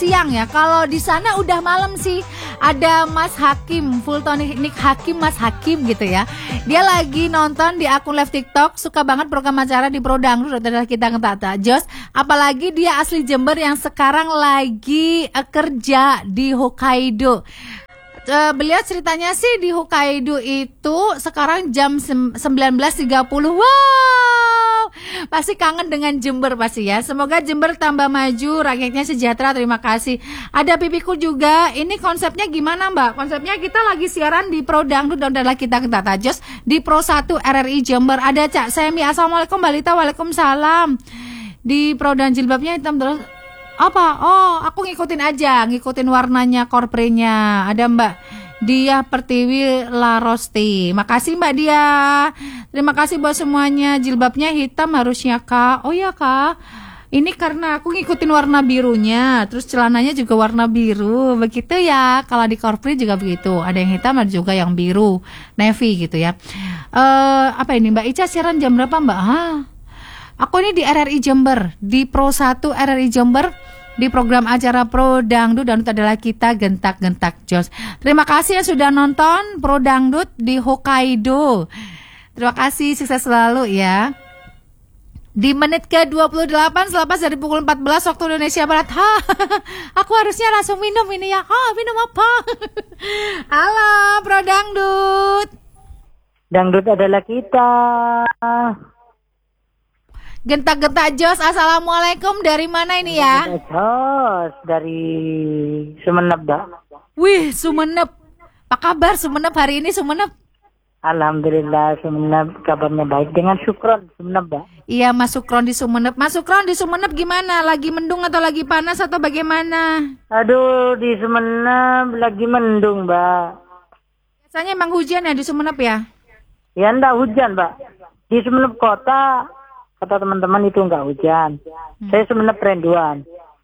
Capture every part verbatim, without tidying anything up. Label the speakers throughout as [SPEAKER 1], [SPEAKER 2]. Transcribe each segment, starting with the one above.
[SPEAKER 1] siang ya. Kalau di sana udah malam sih. Ada Mas Hakim, Fultonik Hakim, Mas Hakim gitu ya. Dia lagi nonton di akun live TikTok. Suka banget program acara di Pro Dangdut adalah kita ngetata Jos. Apalagi dia asli Jember yang sekarang lagi uh, kerja di Hokkaido. Uh, beliau ceritanya sih di Hokkaido itu sekarang jam sembilan belas tiga puluh. Wow, pasti kangen dengan Jember pasti ya. Semoga Jember tambah maju, rakyatnya sejahtera. Terima kasih. Ada pipiku juga. Ini konsepnya gimana Mbak? Konsepnya kita lagi siaran di Pro Dangdut dan adalah kita kita tajos di Pro satu R R I Jember. Ada Cak Semi. Assalamualaikum Mbak Lita. Waalaikumsalam. Di Pro dan jilbabnya hitam terus. Apa? Oh, aku ngikutin aja, ngikutin warnanya korprenya. Ada Mbak Dia Pertiwi Larosti. Makasih Mbak Dia. Terima kasih buat semuanya. Jilbabnya hitam harusnya Kak. Oh ya Kak. Ini karena aku ngikutin warna birunya. Terus celananya juga warna biru. Begitu ya. Kalau di korpri juga begitu. Ada yang hitam ada juga yang biru, navy gitu ya. Uh, apa ini Mbak Ica siaran jam berapa Mbak? Hah? Aku ini di R R I Jember, di Pro satu R R I Jember, di program acara Pro Dangdut. Dangdut adalah kita gentak-gentak Jos. Terima kasih yang sudah nonton Pro Dangdut di Hokkaido. Terima kasih, sukses selalu ya. Di menit ke dua puluh delapan selepas dari pukul empat belas waktu Indonesia Barat. Ha, aku harusnya langsung minum ini ya. Ha, minum apa? Halo Pro Dangdut.
[SPEAKER 2] Dangdut adalah kita.
[SPEAKER 1] Gentak-gentak Jos, assalamualaikum. Dari mana ini ya?
[SPEAKER 2] Jos, dari Sumeneb, Mbak.
[SPEAKER 1] Wih, Sumeneb. Apa kabar Sumeneb hari ini Sumeneb?
[SPEAKER 2] Alhamdulillah Sumeneb kabarnya baik. Dengan Sukron Sumeneb, Mbak.
[SPEAKER 1] Iya, Mas Sukron di Sumeneb. Mas Sukron di Sumeneb gimana? Lagi mendung atau lagi panas atau bagaimana?
[SPEAKER 2] Aduh, di Sumeneb lagi mendung, Mbak.
[SPEAKER 1] Biasanya emang hujan ya di Sumeneb ya?
[SPEAKER 2] Ya enggak hujan, Mbak. Di Sumeneb kota, kata teman-teman itu enggak hujan. Hmm. Saya Sumeneb Renduan.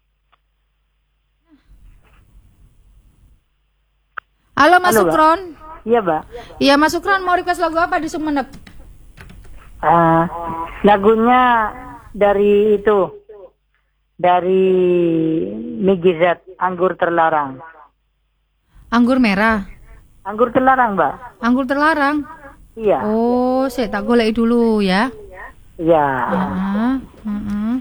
[SPEAKER 1] Halo Mas
[SPEAKER 2] Halo,
[SPEAKER 1] Sukron.
[SPEAKER 2] Iya, Mbak.
[SPEAKER 1] Iya, Mas Sukron mau request lagu apa di Sumeneb?
[SPEAKER 2] Uh, lagunya dari itu. Dari Migizat, Anggur Terlarang.
[SPEAKER 1] Anggur merah.
[SPEAKER 2] Anggur terlarang, Mbak.
[SPEAKER 1] Anggur terlarang.
[SPEAKER 2] Iya.
[SPEAKER 1] Oh, saya tak golek dulu ya.
[SPEAKER 2] Iya.
[SPEAKER 1] Uh-uh, uh-uh.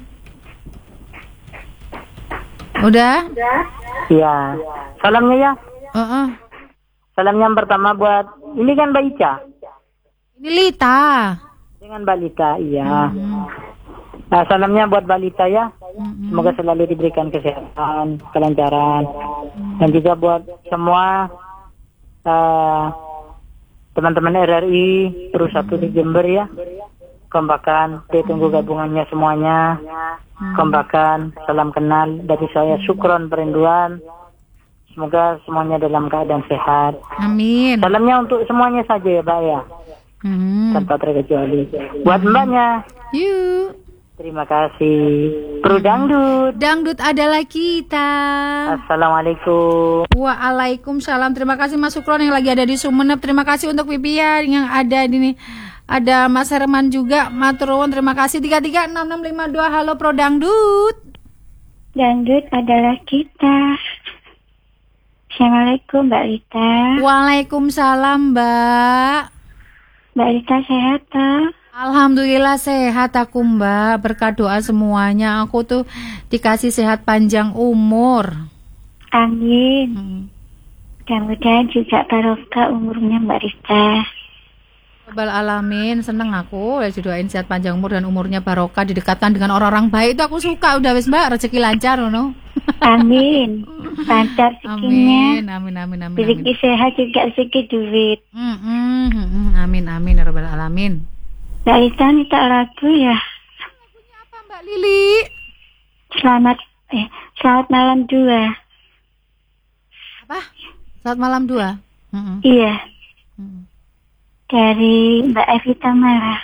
[SPEAKER 1] Udah?
[SPEAKER 2] Iya. Salamnya ya.
[SPEAKER 1] Uh-uh.
[SPEAKER 2] Salam yang pertama buat ini kan Mbak Ica.
[SPEAKER 1] Ini Lita.
[SPEAKER 2] Dengan Mbak Lita, iya.
[SPEAKER 1] Uh-huh.
[SPEAKER 2] Nah, salamnya buat Mbak Lita ya.
[SPEAKER 1] Uh-huh.
[SPEAKER 2] Semoga selalu diberikan kesehatan, kelancaran, uh-huh. Dan juga buat semua uh, teman-teman R R I Pro satu di Jember ya. Kompakan, saya tunggu gabungannya semuanya. Kompakan, salam kenal dari saya Sukron Perinduan. Semoga semuanya dalam keadaan sehat.
[SPEAKER 1] Amin.
[SPEAKER 2] Salamnya untuk semuanya saja ya, Mbak ya.
[SPEAKER 1] Hmm.
[SPEAKER 2] Tanpa terkecuali. Buat Mbaknya.
[SPEAKER 1] Yuk.
[SPEAKER 2] Terima kasih. Pro Dangdut.
[SPEAKER 1] Dangdut adalah kita.
[SPEAKER 2] Assalamualaikum.
[SPEAKER 1] Waalaikumsalam. Terima kasih Mas Sukron yang lagi ada di Sumeneb. Terima kasih untuk Pipian yang ada di sini. Ada Mas Herman juga. Maturun. Terima kasih. tiga tiga enam enam lima dua. Halo Pro Dangdut.
[SPEAKER 3] Dangdut adalah kita. Assalamualaikum Mbak Rita.
[SPEAKER 1] Waalaikumsalam Mbak.
[SPEAKER 3] Mbak Rita sehat tak?
[SPEAKER 1] Alhamdulillah sehat aku Mbak. Berkat doa semuanya. Aku tuh dikasih sehat panjang umur.
[SPEAKER 3] Amin.
[SPEAKER 1] Hmm.
[SPEAKER 3] Mudah-mudahan juga barokah umurnya Mbak Rita.
[SPEAKER 1] Rabbal alamin, seneng aku ya didoain sehat panjang umur dan umurnya barokah, didekatkan dengan orang-orang baik. Itu aku suka. Udah wis Mbak, rezeki lancar no.
[SPEAKER 3] Amin. Lancar rezekinya.
[SPEAKER 1] Amin, amin, amin, amin.
[SPEAKER 3] Rezeki sehat juga rezeki duit.
[SPEAKER 1] Mm, mm, mm, mm, amin, amin, ya Rabbal alamin.
[SPEAKER 3] Mbak Rita minta lagu ya.
[SPEAKER 1] Lagunya apa Mbak Lili?
[SPEAKER 3] Selamat eh selamat malam dua.
[SPEAKER 1] Apa? Selamat malam dua. Mm-mm.
[SPEAKER 3] Iya.
[SPEAKER 1] Mm.
[SPEAKER 3] Dari Mbak Evita Mara.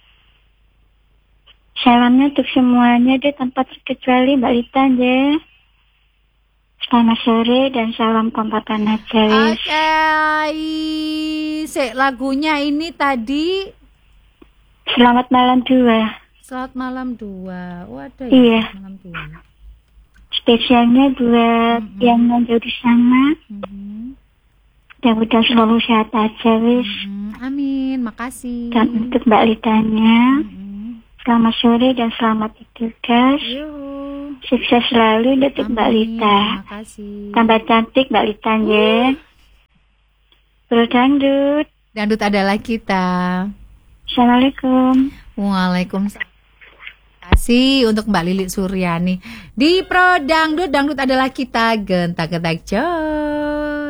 [SPEAKER 3] Salamnya untuk semuanya deh tanpa terkecuali Mbak Rita deh. Selamat sore dan salam kompakan aja.
[SPEAKER 1] Oke, okay. Se lagunya ini tadi
[SPEAKER 3] Selamat malam dua.
[SPEAKER 1] Selamat malam dua. Waduh
[SPEAKER 3] iya.
[SPEAKER 1] Ya, malam dua.
[SPEAKER 3] spesialnya buat
[SPEAKER 1] Mm-mm.
[SPEAKER 3] yang jauh di sana.
[SPEAKER 1] Mm-mm.
[SPEAKER 3] Mudah-mudahan selalu sehat aja, wis.
[SPEAKER 1] Mm-mm. Amin, makasih.
[SPEAKER 3] Dan untuk Mbak Litanya,
[SPEAKER 1] Mm-mm.
[SPEAKER 3] selamat sore dan selamat tidur, guys.
[SPEAKER 1] Yuhu.
[SPEAKER 3] Sukses selalu untuk Mbak
[SPEAKER 1] Amin,
[SPEAKER 3] Lita.
[SPEAKER 1] makasih.
[SPEAKER 3] Tambah cantik Mbak Lita, ya. Bro Dangdut.
[SPEAKER 1] Dangdut adalah kita.
[SPEAKER 3] Assalamualaikum.
[SPEAKER 1] Waalaikumsalam. Terima kasih untuk Mbak Lilik Suryani. Di Pro Dangdut, Dangdut adalah kita. Gentak-gentak, cok.